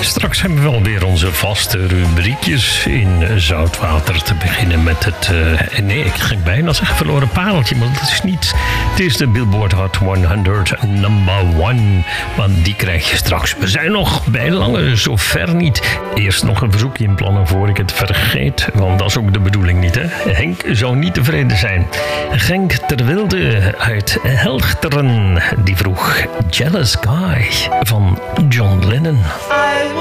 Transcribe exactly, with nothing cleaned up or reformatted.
straks hebben we wel weer onze vaste rubriekjes in Zoutwater. Te beginnen met het... Uh, nee, ik ging bijna zeggen verloren pareltje, maar dat is niet. Het is de Billboard Hot honderd number one. Want die krijg je straks. We zijn nog bij lange zover niet. Eerst nog een verzoekje inplannen voor ik het vergeet. Want dat is ook de bedoeling niet, hè? Henk zou niet tevreden zijn. Genk ter Wilde uit Helchteren. Die vroeg Jealous Guy van John Lennon.